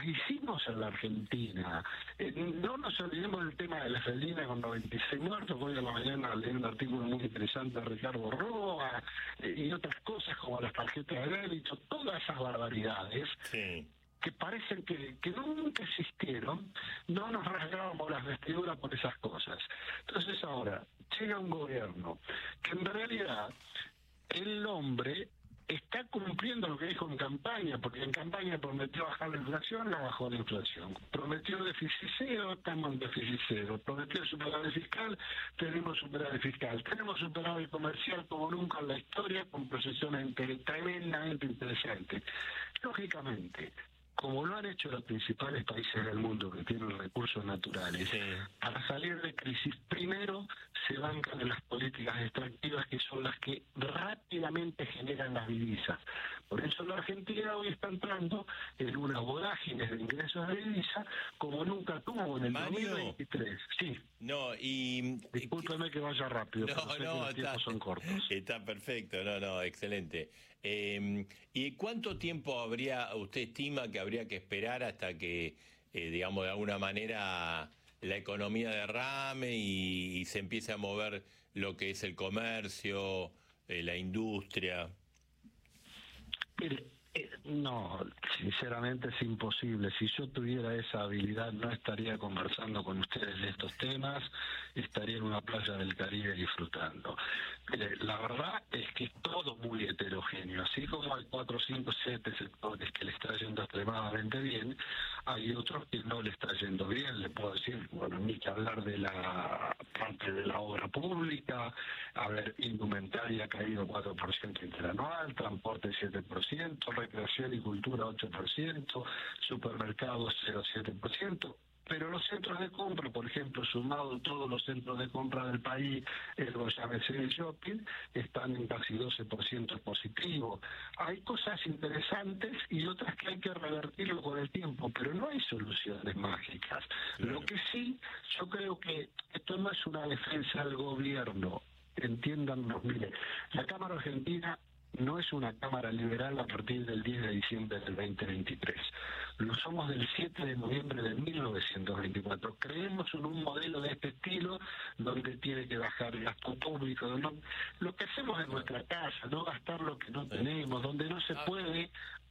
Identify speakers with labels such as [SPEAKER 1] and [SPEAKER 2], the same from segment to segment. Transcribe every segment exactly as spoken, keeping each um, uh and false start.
[SPEAKER 1] hicimos en la Argentina. Eh, no nos olvidemos del tema de la Feldina con noventa y seis muertos. Hoy a la mañana leí un artículo muy interesante de Ricardo Roa eh, y otras cosas como las tarjetas de débito, todas esas barbaridades.
[SPEAKER 2] Sí.
[SPEAKER 1] Que parecen que, que nunca existieron, no nos rasgábamos las vestiduras por esas cosas. Entonces ahora llega un gobierno que en realidad el hombre está cumpliendo lo que dijo en campaña, porque en campaña prometió bajar la inflación, no bajó la inflación. Prometió déficit cero, estamos en déficit cero. Prometió superávit fiscal, tenemos superávit fiscal. Tenemos superávit comercial como nunca en la historia, con procesiones tremendamente interesantes. Lógicamente, como lo han hecho los principales países del mundo que tienen recursos naturales, sí. Para salir de crisis, primero se bancan en las políticas extractivas que son las que rápidamente generan las divisas. Por eso la Argentina hoy está entrando en una vorágine de ingresos de divisa como nunca tuvo en el
[SPEAKER 2] Mario,
[SPEAKER 1] dos mil veintitrés. Sí.
[SPEAKER 2] No, y...
[SPEAKER 1] Discúlpeme que vaya rápido,
[SPEAKER 2] no,
[SPEAKER 1] pero sé
[SPEAKER 2] no,
[SPEAKER 1] que los
[SPEAKER 2] está,
[SPEAKER 1] tiempos son cortos.
[SPEAKER 2] Está perfecto, no, no, excelente. Eh, ¿Y cuánto tiempo habría, usted estima que habría que esperar hasta que, eh, digamos, de alguna manera la economía derrame y, y se empiece a mover lo que es el comercio, eh, la industria?
[SPEAKER 1] Mire, eh, no, sinceramente es imposible. Si yo tuviera esa habilidad no estaría conversando con ustedes de estos temas, estaría en una playa del Caribe disfrutando. Mire, la verdad es que es todo muy heterogéneo. Así como hay cuatro, cinco, siete sectores que le está yendo extremadamente bien, hay otros que no le está yendo bien. Le puedo decir, bueno, ni que hablar de la parte de la obra pública. A ver, indumentaria ha caído cuatro por ciento interanual, transporte siete por ciento, recreación y cultura ocho por ciento, supermercados cero coma siete por ciento. Pero los centros de compra, por ejemplo, sumado todos los centros de compra del país, el llámese el shopping, están en casi doce por ciento positivo. Hay cosas interesantes y otras que hay que revertirlo con el tiempo, pero no hay soluciones mágicas. Claro. Lo que sí, yo creo que esto no es una defensa del gobierno, entiéndanos, mire, la Cámara Argentina no es una Cámara liberal a partir del diez de diciembre del veinte veintitrés. Lo somos del siete de noviembre de mil novecientos veinticuatro. Creemos en un modelo de este estilo donde tiene que bajar el gasto público. ¿No? Lo que hacemos en nuestra casa, no gastar lo que no tenemos, donde no se puede...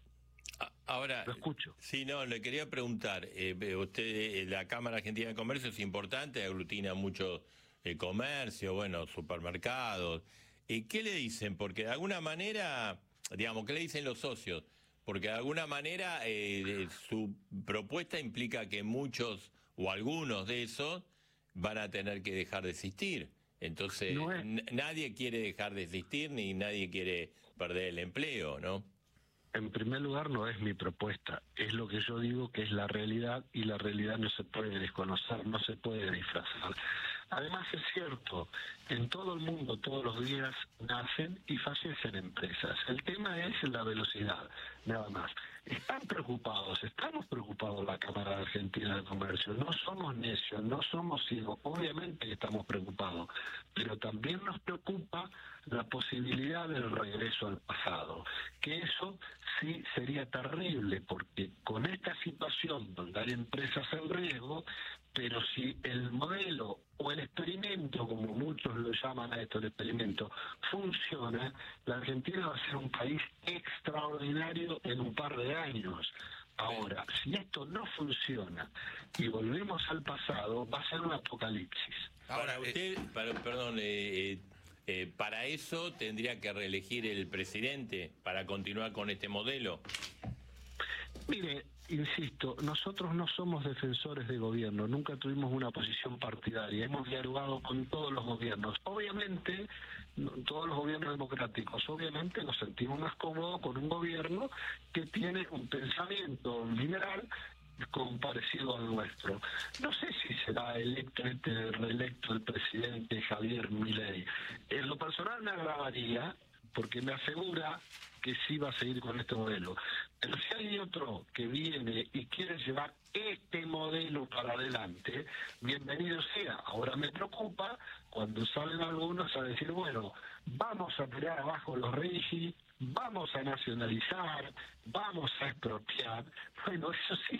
[SPEAKER 2] Ahora,
[SPEAKER 1] lo escucho.
[SPEAKER 2] Sí, no, le quería preguntar, eh, usted, eh, la Cámara Argentina de Comercio es importante, aglutina mucho eh, comercio, bueno, supermercados. ¿Y qué le dicen? Porque de alguna manera, digamos, ¿qué le dicen los socios? Porque de alguna manera eh, su propuesta implica que muchos o algunos de esos van a tener que dejar de existir. Entonces, no es... nadie quiere dejar de existir ni nadie quiere perder el empleo, ¿no?
[SPEAKER 1] En primer lugar, no es mi propuesta, es lo que yo digo que es la realidad y la realidad no se puede desconocer, no se puede disfrazar. Además es cierto, en todo el mundo todos los días nacen y fallecen empresas. El tema es la velocidad, nada más. Están preocupados, estamos preocupados la Cámara Argentina de Comercio, no somos necios, no somos ciegos, obviamente que estamos preocupados, pero también nos preocupa la posibilidad del regreso al pasado, que eso sí sería terrible, porque con esta situación donde hay empresas en riesgo, pero si el modelo o el experimento, como muchos lo llaman a esto, el experimento, funciona, la Argentina va a ser un país extraordinario en un par de años. Ahora, si esto no funciona y volvemos al pasado, va a ser un apocalipsis.
[SPEAKER 2] Ahora, usted, para, perdón, eh, eh, para eso tendría que reelegir el presidente para continuar con este modelo.
[SPEAKER 1] Mire, insisto, nosotros no somos defensores de gobierno, nunca tuvimos una posición partidaria, hemos dialogado con todos los gobiernos. Obviamente, todos los gobiernos democráticos, obviamente nos sentimos más cómodos con un gobierno que tiene un pensamiento liberal con parecido al nuestro. No sé si será electo este reelecto el presidente Javier Milei. En lo personal me agradaría, porque me asegura que sí va a seguir con este modelo. Pero si hay otro que viene y quiere llevar este modelo para adelante, bienvenido sea. Ahora me preocupa cuando salen algunos a decir, bueno, vamos a tirar abajo los reyes, vamos a nacionalizar, vamos a expropiar. Bueno, eso sí